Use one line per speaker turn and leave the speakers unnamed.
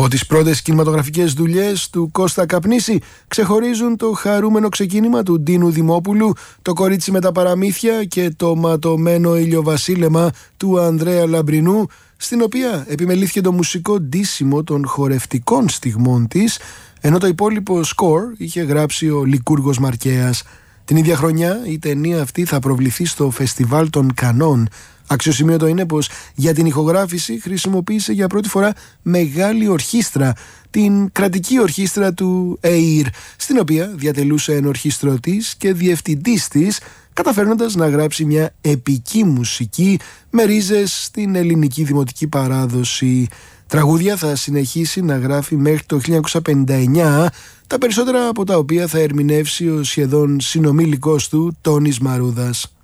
Από τις πρώτες κινηματογραφικές δουλειές του Κώστα Καπνίση ξεχωρίζουν το χαρούμενο ξεκίνημα του Ντίνου Δημόπουλου, το κορίτσι με τα παραμύθια και το ματωμένο ηλιοβασίλεμα του Ανδρέα Λαμπρινού, στην οποία επιμελήθηκε το μουσικό ντύσιμο των χορευτικών στιγμών της, ενώ το υπόλοιπο σκορ είχε γράψει ο Λικούργος Μαρκέας. Την ίδια χρονιά η ταινία αυτή θα προβληθεί στο Φεστιβάλ των Κανών. Αξιοσημείωτο είναι πως για την ηχογράφηση χρησιμοποίησε για πρώτη φορά μεγάλη ορχήστρα, την κρατική ορχήστρα του ΕΙΡ, στην οποία διατελούσε ενορχιστρωτής και διευθυντής της, καταφέρνοντας να γράψει μια επική μουσική με ρίζες στην ελληνική δημοτική παράδοση. Τραγούδια θα συνεχίσει να γράφει μέχρι το 1959, τα περισσότερα από τα οποία θα ερμηνεύσει ο σχεδόν συνομήλικος του Τόνης Μαρούδας.